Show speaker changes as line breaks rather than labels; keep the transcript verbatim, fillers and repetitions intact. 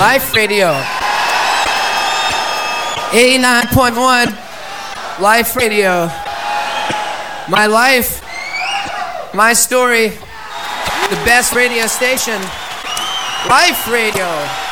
Life Radio. eighty-nine point one. Life Radio. My life. My story. The best radio station. Life Radio.